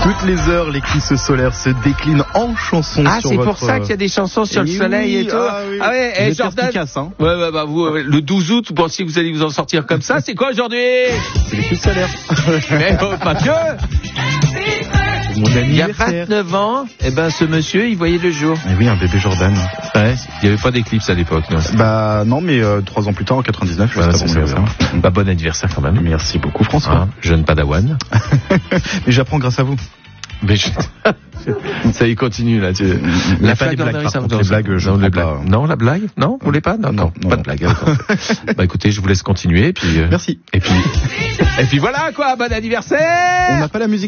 Toutes les heures, l'éclipse solaire se décline en chansons sur c'est votre... pour ça qu'il y a des chansons sur le soleil et tout. Ah ouais, et Jordan. Hein. Ouais, bah vous, le 12 août, vous pensiez que vous allez vous en sortir comme ça? C'est quoi aujourd'hui? C'est l'éclipse solaire. Mais Mathieu, Mon il y a anniversaire. 29 ans, ce monsieur, il voyait le jour. Eh oui, un bébé Jordan. Ouais, il n'y avait pas d'éclipse à l'époque, non? Bah non, mais 3 ans plus tard, en 99, Voilà, juste avant mon anniversaire. Bah, bon anniversaire quand même. Merci beaucoup, François. Jeune padawan. Mais j'apprends grâce à vous. Mais ça y continue là. Il n'y a pas des blagues, par contre, les blagues, je ne pas. Non, la blague? Non, vous voulez pas? Non, pas de blague. Bah écoutez, je vous laisse continuer, puis. Merci. Et puis voilà quoi, bon anniversaire! On n'a pas la musique.